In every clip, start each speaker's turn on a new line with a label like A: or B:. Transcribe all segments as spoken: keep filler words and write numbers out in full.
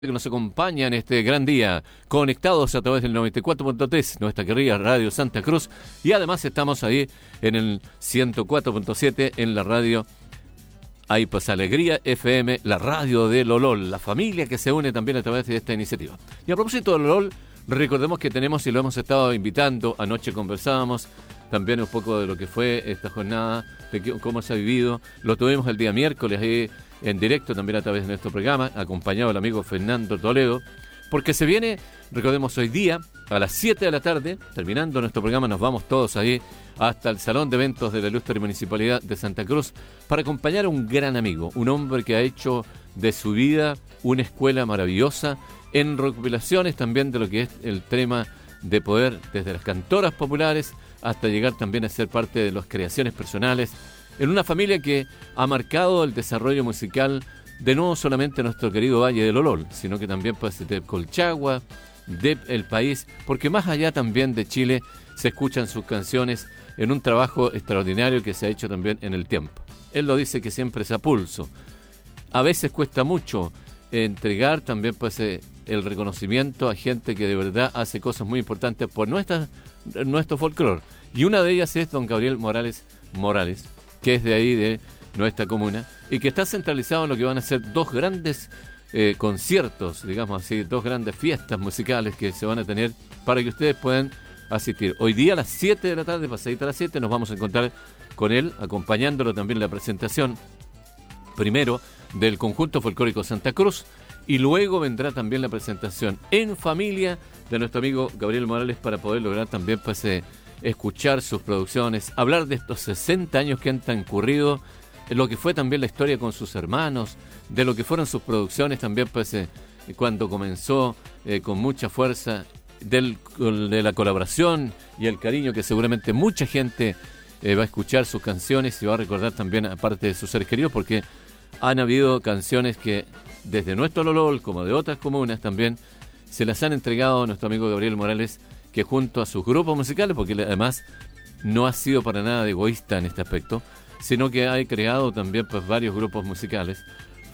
A: Que nos acompaña en este gran día, conectados a través del noventa y cuatro punto tres, nuestra querida Radio Santa Cruz, y además estamos ahí en el ciento cuatro punto siete en la radio Ahí pues Alegría F M, la radio de Lolol, la familia que se une también a través de esta iniciativa. Y a propósito de Lolol, recordemos que tenemos y lo hemos estado invitando, anoche conversábamos también un poco de lo que fue esta jornada, de que, cómo se ha vivido, lo tuvimos el día miércoles ahí en directo también a través de nuestro programa, acompañado del amigo Fernando Toledo, porque se viene, recordemos hoy día, a las siete de la tarde, terminando nuestro programa, nos vamos todos ahí hasta el Salón de Eventos de la Ilustre Municipalidad de Santa Cruz para acompañar a un gran amigo, un hombre que ha hecho de su vida una escuela maravillosa en recopilaciones también de lo que es el tema de poder, desde las cantoras populares hasta llegar también a ser parte de las creaciones personales, en una familia que ha marcado el desarrollo musical de no solamente nuestro querido Valle del Lolol, sino que también pues, de Colchagua, del país, porque más allá también de Chile se escuchan sus canciones en un trabajo extraordinario que se ha hecho también en el tiempo. Él lo dice que siempre es a pulso. A veces cuesta mucho entregar también pues, el reconocimiento a gente que de verdad hace cosas muy importantes por nuestra, nuestro folclore. Y una de ellas es don Gabriel Morales Morales, que es de ahí, de nuestra comuna, y que está centralizado en lo que van a ser dos grandes eh, conciertos, digamos así, dos grandes fiestas musicales que se van a tener para que ustedes puedan asistir. Hoy día a las siete de la tarde, pasadita a las siete, nos vamos a encontrar con él, acompañándolo también en la presentación, primero, del Conjunto Folclórico Santa Cruz, y luego vendrá también la presentación en familia de nuestro amigo Gabriel Morales para poder lograr también, pues, eh, escuchar sus producciones, hablar de estos sesenta años que han transcurrido, lo que fue también la historia con sus hermanos, de lo que fueron sus producciones también pues eh, cuando comenzó eh, con mucha fuerza, del, de la colaboración y el cariño que seguramente mucha gente eh, va a escuchar sus canciones y va a recordar también aparte de sus seres queridos, porque han habido canciones que desde nuestro Lolol como de otras comunas también se las han entregado a nuestro amigo Gabriel Morales, que junto a sus grupos musicales, porque además no ha sido para nada egoísta en este aspecto, sino que ha creado también pues, varios grupos musicales.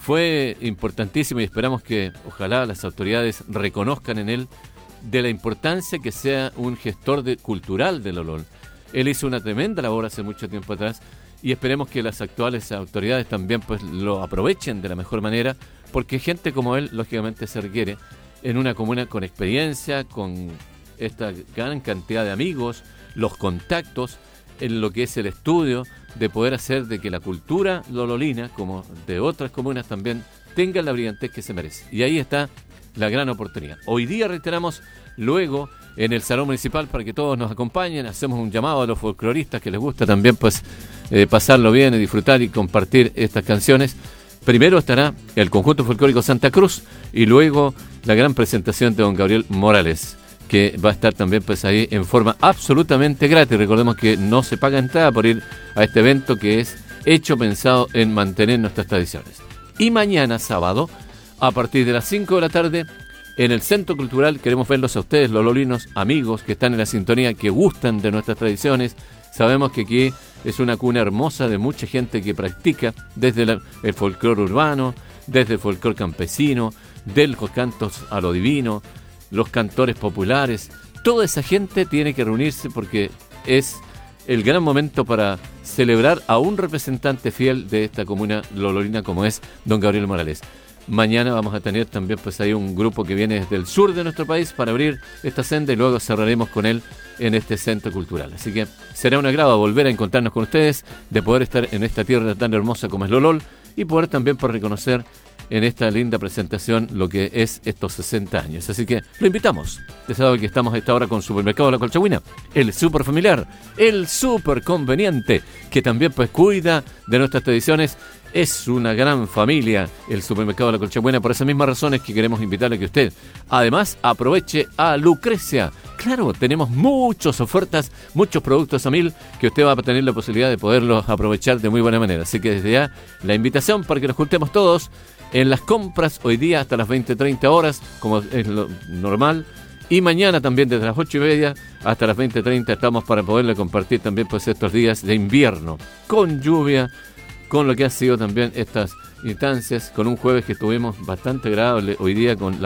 A: Fue importantísimo y esperamos que ojalá las autoridades reconozcan en él de la importancia que sea un gestor de, cultural del Lolol. Él hizo una tremenda labor hace mucho tiempo atrás y esperemos que las actuales autoridades también pues, lo aprovechen de la mejor manera, porque gente como él lógicamente se requiere en una comuna con experiencia, con esta gran cantidad de amigos, los contactos, en lo que es el estudio, de poder hacer de que la cultura lololina, como de otras comunas también, tenga la brillantez que se merece. Y ahí está la gran oportunidad. Hoy día reiteramos, luego, en el Salón Municipal, para que todos nos acompañen, hacemos un llamado a los folcloristas que les gusta también pues eh, pasarlo bien y disfrutar y compartir estas canciones. Primero estará el Conjunto Folclórico Santa Cruz y luego la gran presentación de don Gabriel Morales, que va a estar también pues ahí en forma absolutamente gratis. Recordemos que no se paga entrada por ir a este evento que es hecho pensado en mantener nuestras tradiciones. Y mañana sábado, a partir de las cinco de la tarde, en el Centro Cultural, queremos verlos a ustedes, los lolinos, amigos que están en la sintonía, que gustan de nuestras tradiciones. Sabemos que aquí es una cuna hermosa de mucha gente que practica desde la, el folclore urbano, desde el folclore campesino, de los cantos a lo divino, los cantores populares. Toda esa gente tiene que reunirse porque es el gran momento para celebrar a un representante fiel de esta comuna lololina como es don Gabriel Morales. Mañana vamos a tener también pues ahí un grupo que viene desde el sur de nuestro país para abrir esta senda y luego cerraremos con él en este centro cultural. Así que será un agrado volver a encontrarnos con ustedes, de poder estar en esta tierra tan hermosa como es Lolol y poder también por reconocer en esta linda presentación lo que es estos sesenta años. Así que lo invitamos. Usted sabe que estamos a esta hora con Supermercado La Colchagüina, el súper familiar, el súper conveniente, que también pues cuida de nuestras tradiciones. Es una gran familia el Supermercado La Colchagüina. Por esas mismas razones que queremos invitarle a que usted además aproveche a Lucrecia. Claro, tenemos muchas ofertas, muchos productos a mil que usted va a tener la posibilidad de poderlos aprovechar de muy buena manera. Así que desde ya la invitación para que nos juntemos todos en las compras hoy día hasta las veinte treinta horas, como es lo normal, y mañana también desde las ocho y media hasta las veinte treinta estamos para poderle compartir también pues estos días de invierno, con lluvia, con lo que ha sido también estas instancias, con un jueves que estuvimos bastante agradable hoy día con la